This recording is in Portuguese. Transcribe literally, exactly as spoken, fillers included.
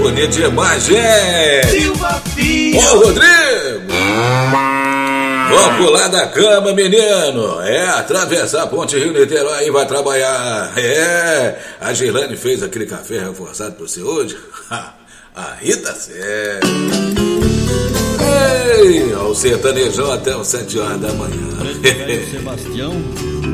bonito demais, gente. Silva Filho. Ô, Rodrigo. Vamos pular da cama, menino. É, atravessar a ponte Rio-Niterói e vai trabalhar. É, a Girlane fez aquele café reforçado pra você hoje. Aí tá certo. Ei, o sertanejão até as sete horas da manhã. Sebastião